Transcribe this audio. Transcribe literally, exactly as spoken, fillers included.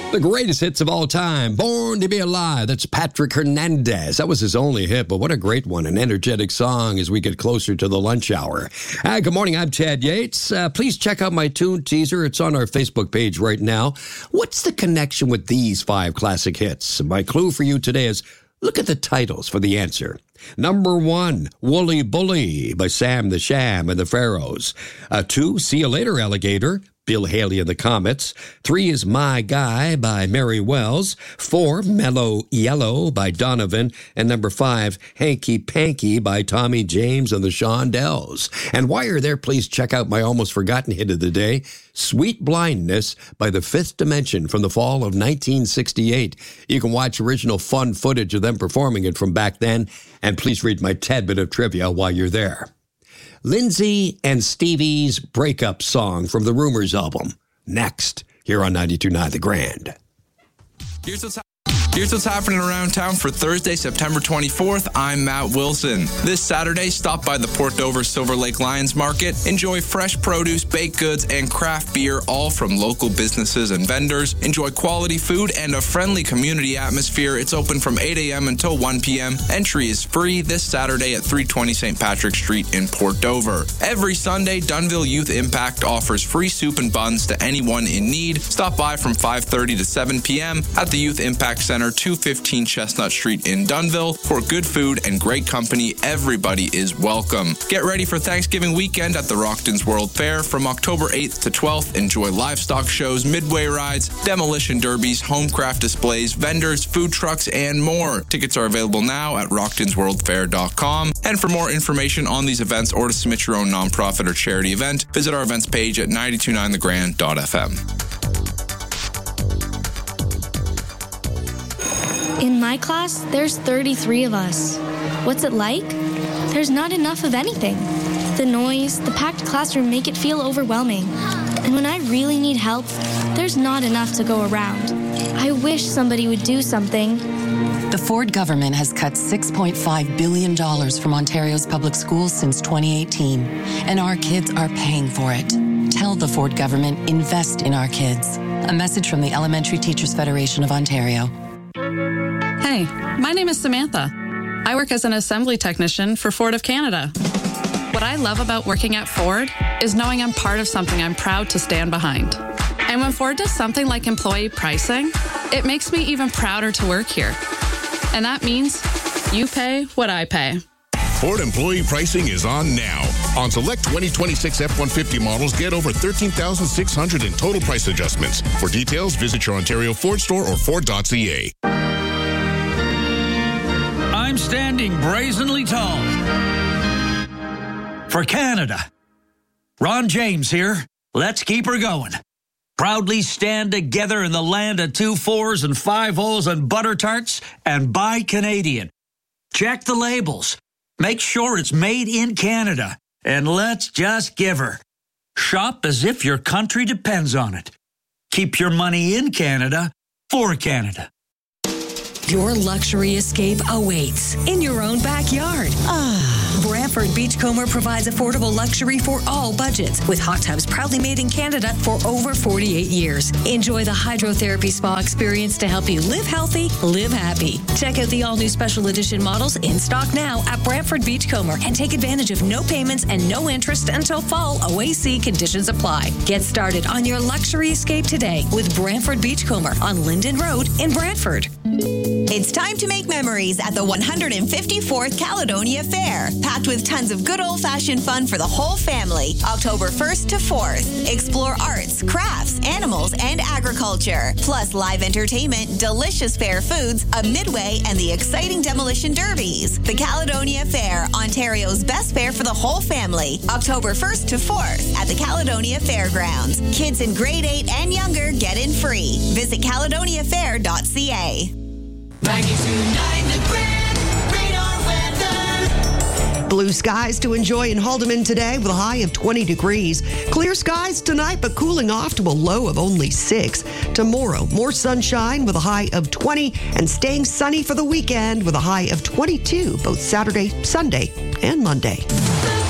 The greatest hits of all time, Born to Be Alive. That's Patrick Hernandez. That was his only hit, but what a great one. An energetic song as we get closer to the lunch hour. Uh, good morning, I'm Chad Yates. Uh, please check out my tune teaser. It's on our Facebook page right now. What's the connection with these five classic hits? My clue for you today is look at the titles for the answer. Number one, Wooly Bully by Sam the Sham and the Pharaohs. Uh, two, See You Later, Alligator, Bill Haley and the Comets. Three is My Guy by Mary Wells. Four, Mellow Yellow by Donovan. And number five, Hanky Panky by Tommy James and the Shondells. And while you're there, please check out my almost forgotten hit of the day, Sweet Blindness by The Fifth Dimension from the fall of nineteen sixty-eight. You can watch original fun footage of them performing it from back then. And please read my tad bit of trivia while you're there. Lindsay and Stevie's breakup song from the Rumors album. Next, here on ninety-two point nine The Grand. Here's what's, ha- Here's what's happening around town for Thursday, September twenty-fourth. I'm Matt Wilson. This Saturday, stop by the Port Dover Silver Lake Lions Market. Enjoy fresh produce, baked goods, and craft beer, all from local businesses and vendors. Enjoy quality food and a friendly community atmosphere. It's open from eight a.m. until one p.m. Entry is free this Saturday at three twenty Saint Patrick Street in Port Dover. Every Sunday, Dunnville Youth Impact offers free soup and buns to anyone in need. Stop by from five thirty to seven p.m. at the Youth Impact Center, two fifteen Chestnut Street in Dunnville. For good food and great company, everybody is welcome. Get ready for Thanksgiving weekend at the Rockton's World Fair from October eighth to twelfth. Enjoy livestock shows, midway rides, demolition derbies, homecraft displays, vendors, food trucks, and more. Tickets are available now at rocktons world fair dot com. And for more information on these events or to submit your own nonprofit or charity event, visit our events page at nine two nine the grand dot f m. In my class, there's thirty-three of us. What's it like? There's not enough of anything. The noise, the packed classroom make it feel overwhelming. And when I really need help, there's not enough to go around. I wish somebody would do something. The Ford government has cut six point five billion dollars from Ontario's public schools since twenty eighteen, and our kids are paying for it. Tell the Ford government, invest in our kids. A message from the Elementary Teachers Federation of Ontario. Hey, my name is Samantha. I work as an assembly technician for Ford of Canada. What I love about working at Ford is knowing I'm part of something I'm proud to stand behind. And when Ford does something like employee pricing, it makes me even prouder to work here. And that means you pay what I pay. Ford employee pricing is on now. On select twenty twenty-six F one fifty models, get over thirteen thousand six hundred dollars in total price adjustments. For details, visit your Ontario Ford store or Ford dot c a. I'm standing brazenly tall for Canada. Ron James here. Let's keep her going. Proudly stand together in the land of two fours and five O's and butter tarts and buy Canadian. Check the labels. Make sure it's made in Canada. And let's just give her. Shop as if your country depends on it. Keep your money in Canada for Canada. Your luxury escape awaits in your own backyard. Ah, Brantford Beachcomber provides affordable luxury for all budgets with hot tubs proudly made in Canada for over forty-eight years. Enjoy the hydrotherapy spa experience to help you live healthy, live happy. Check out the all-new special edition models in stock now at Brantford Beachcomber and take advantage of no payments and no interest until fall. O A C conditions apply. Get started on your luxury escape today with Brantford Beachcomber on Linden Road in Brantford. It's time to make memories at the one hundred fifty-fourth Caledonia Fair, packed with tons of good old-fashioned fun for the whole family. October first to fourth. Explore arts, crafts, animals, and agriculture. Plus live entertainment, delicious fair foods, a midway, and the exciting demolition derbies. The Caledonia Fair, Ontario's best fair for the whole family. October first to fourth at the Caledonia Fairgrounds. Kids in grade eight and younger get in free. Visit caledonia fair dot c a. ninety-two point nine The Grand Radar Weather. Blue skies to enjoy in Haldeman today with a high of twenty degrees. Clear skies tonight, but cooling off to a low of only six. Tomorrow, more sunshine with a high of twenty and staying sunny for the weekend with a high of twenty-two, both Saturday, Sunday, and Monday.